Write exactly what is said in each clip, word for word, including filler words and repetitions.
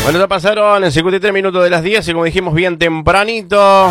Bueno, ya pasaron en cincuenta y tres minutos de las diez y como dijimos bien tempranito,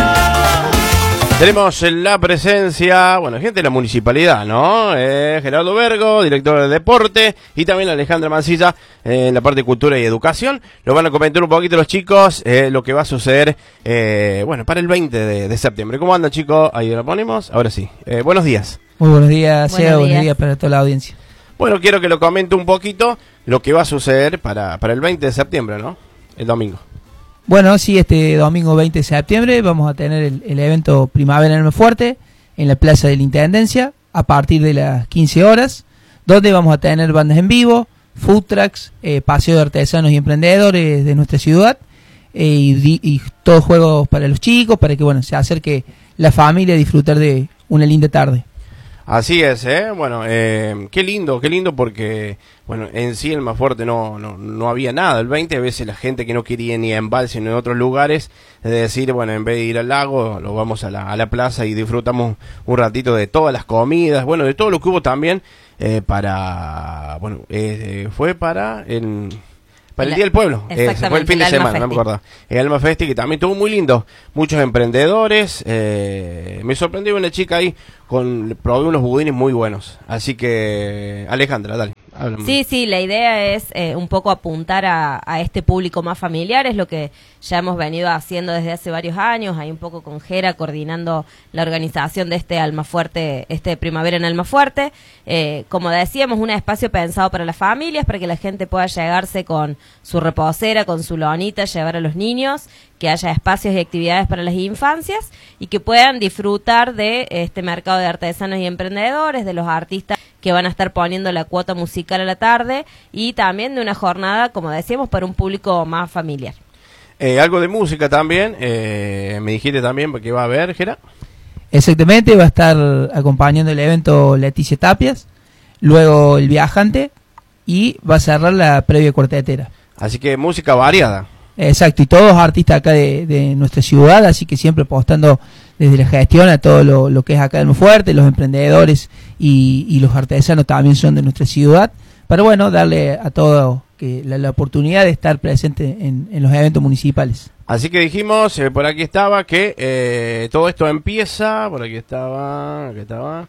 tenemos la presencia, bueno, gente de la municipalidad, ¿no? Eh, Gerardo Vergo, director de deporte, y también Alejandra Mancilla eh, en la parte de cultura y educación. Lo van a comentar un poquito los chicos, eh, lo que va a suceder, eh, bueno, para el veinte de, de septiembre. ¿Cómo andan, chicos? Ahí lo ponemos. Ahora sí. Eh, buenos días. Muy buenos días, Seba. Buenos Buenos días. días para toda la audiencia. Bueno, quiero que lo comente un poquito lo que va a suceder para, para el veinte de septiembre, ¿no? El domingo. Bueno, sí, este domingo veinte de septiembre vamos a tener el, el evento Primavera en Almafuerte en la Plaza de la Intendencia a partir de las quince horas, donde vamos a tener bandas en vivo, food trucks, eh, paseo de artesanos y emprendedores de nuestra ciudad eh, y, y todos juegos para los chicos, para que bueno se acerque la familia a disfrutar de una linda tarde. Así es, ¿eh? Bueno, eh, qué lindo, qué lindo porque, bueno, en sí el Almafuerte no, no, no había nada. El veinte, a veces la gente que no quería ni a Embalse ni en otros lugares, de decir, bueno, en vez de ir al lago, lo vamos a la, a la plaza y disfrutamos un ratito de todas las comidas, bueno, de todo lo que hubo también eh, para, bueno, eh, fue para el... Para el Día del Pueblo, eh, fue el fin de el semana, Alma no me acuerdo. El Alma Festi, que también estuvo muy lindo. Muchos emprendedores. Eh, me sorprendió una chica ahí, con probé unos budines muy buenos. Así que, Alejandra, dale. Háblame. Sí, sí, la idea es eh, un poco apuntar a, a este público más familiar, es lo que ya hemos venido haciendo desde hace varios años, ahí un poco con Gera coordinando la organización de este Almafuerte, este Primavera en Almafuerte. Eh, como decíamos, un espacio pensado para las familias, para que la gente pueda llegarse con su reposera, con su lonita, llevar a los niños, que haya espacios y actividades para las infancias y que puedan disfrutar de este mercado de artesanos y emprendedores, de los artistas que van a estar poniendo la cuota musical a la tarde y también de una jornada, como decíamos, para un público más familiar. Eh, algo de música también, eh, me dijiste también que va a haber, Gera. Exactamente, va a estar acompañando el evento Leticia Tapias, luego El Viajante y va a cerrar la previa cuartetera. Así que música variada. Exacto, y todos artistas acá de, de nuestra ciudad, así que siempre apostando desde la gestión a todo lo, lo que es acá de Almafuerte, los emprendedores y, y los artesanos también son de nuestra ciudad, para bueno, darle a todos que la, la oportunidad de estar presente en, en los eventos municipales. Así que dijimos, eh, por aquí estaba, que eh, todo esto empieza, por aquí estaba, aquí estaba,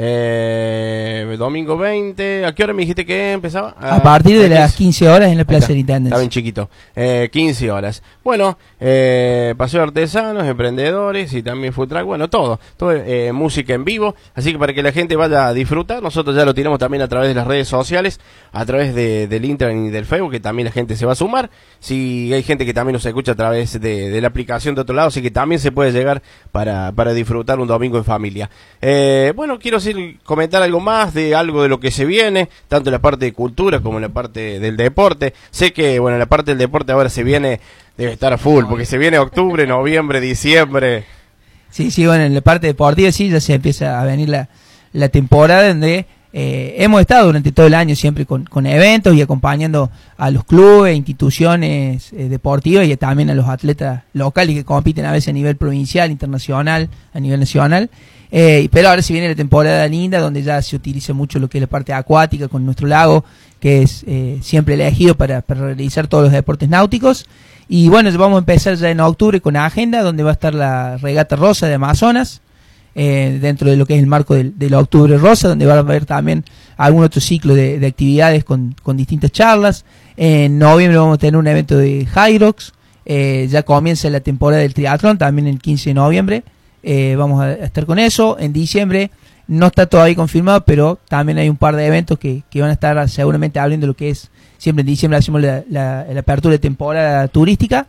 eh, domingo veinte, ¿a qué hora me dijiste que empezaba? A, a partir de las quince horas en la Plaza de la Intendencia. Está bien chiquito, eh, quince horas. Bueno, eh, paseo de artesanos, emprendedores y también food truck, bueno, todo, todo eh, música en vivo, así que para que la gente vaya a disfrutar, nosotros ya lo tiramos también a través de las redes sociales, a través de, del Instagram y del Facebook, que también la gente se va a sumar, si hay gente que también nos escucha a través de, de la aplicación de otro lado, así que también se puede llegar para, para disfrutar un domingo en familia. Eh, bueno, quiero decir, comentar algo más de algo de lo que se viene, tanto en la parte de cultura como en la parte del deporte. Sé que, bueno, en la parte del deporte ahora se viene, debe estar a full, porque se viene octubre, noviembre, diciembre. Sí, sí, bueno, en la parte deportiva sí ya se empieza a venir la, la temporada donde eh, hemos estado durante todo el año siempre con, con eventos y acompañando a los clubes, instituciones eh, deportivas y también a los atletas locales que compiten a veces a nivel provincial, internacional, a nivel nacional. Eh, pero ahora se viene la temporada linda donde ya se utiliza mucho lo que es la parte acuática con nuestro lago, que es eh, siempre elegido para, para realizar todos los deportes náuticos. Y bueno, vamos a empezar ya en octubre con agenda, donde va a estar la regata rosa de Amazonas, eh, dentro de lo que es el marco del, del Octubre Rosa, donde va a haber también algún otro ciclo de, de actividades con, con distintas charlas. En noviembre vamos a tener un evento de Hyrox, eh, ya comienza la temporada del triatlón, también el quince de noviembre, eh, vamos a estar con eso. En diciembre no está todavía confirmado, pero también hay un par de eventos que, que van a estar seguramente abriendo lo que es, siempre en diciembre hacemos la, la, la apertura de temporada turística.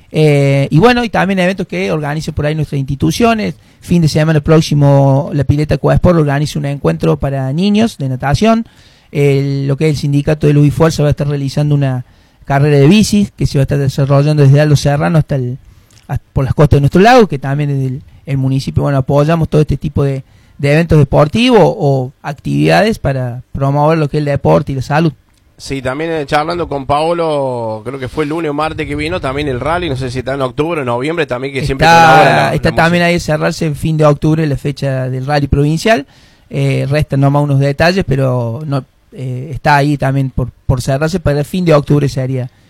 Eh, y bueno, y también eventos que organizan por ahí nuestras instituciones. Fin de semana próximo la Pileta Coesport organiza un encuentro para niños de natación. El, lo que es el sindicato de Luz y Fuerza va a estar realizando una carrera de bicis que se va a estar desarrollando desde Aldo Serrano hasta, el, hasta por las costas de nuestro lago, que también desde el, el municipio, bueno, apoyamos todo este tipo de, de eventos deportivos o actividades para promover lo que es el deporte y la salud. Sí, también eh, charlando con Paolo, creo que fue el lunes o martes que vino, también el rally, no sé si está en octubre o noviembre, también que está, siempre colabora la, está la también música. ahí a cerrarse en fin de octubre la fecha del rally provincial. Eh, restan nomás unos detalles, pero no eh, está ahí también por, por cerrarse. Para el fin de octubre sería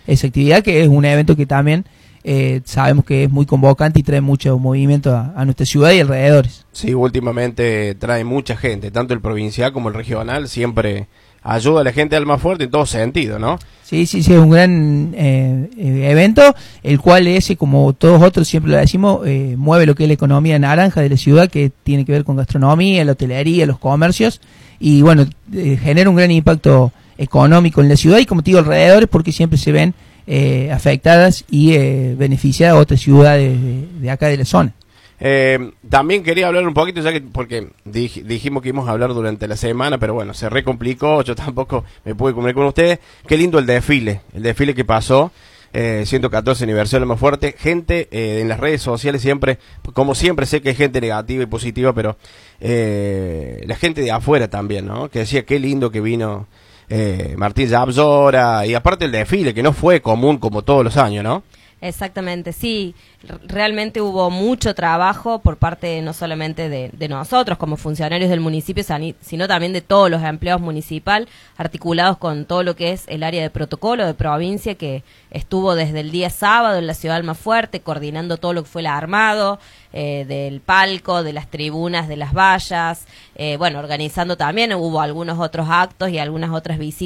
esa actividad, que es un evento que también eh, sabemos que es muy convocante y trae mucho movimiento a, a nuestra ciudad y alrededores. Sí, últimamente trae mucha gente, tanto el provincial como el regional, siempre ayuda a la gente de Almafuerte en todo sentido, ¿no? Sí, sí, sí, es un gran eh, eh, evento, el cual ese, como todos otros, siempre lo decimos, eh, mueve lo que es la economía naranja de la ciudad, que tiene que ver con gastronomía, la hotelería, los comercios, y bueno, eh, genera un gran impacto económico en la ciudad y, como te digo, alrededores, porque siempre se ven eh, afectadas y eh, beneficiadas otras ciudades de, de acá de la zona. Eh, también quería hablar un poquito, ya que porque dij, dijimos que íbamos a hablar durante la semana, pero bueno, se recomplicó, yo tampoco me pude comunicar con ustedes. Qué lindo el desfile, el desfile que pasó, eh, ciento catorce aniversario más fuerte, gente eh, en las redes sociales siempre, como siempre sé que hay gente negativa y positiva, pero eh, la gente de afuera también, ¿no? Que decía qué lindo que vino eh, Martín Yapsora, y aparte el desfile, que no fue común como todos los años, ¿no? Exactamente, sí, realmente hubo mucho trabajo por parte no solamente de, de nosotros como funcionarios del municipio, sino también de todos los empleados municipal, articulados con todo lo que es el área de protocolo de provincia, que estuvo desde el día sábado en la ciudad de Almafuerte, coordinando todo lo que fue el armado, eh, del palco, de las tribunas, de las vallas, eh, bueno, organizando también, hubo algunos otros actos y algunas otras visitas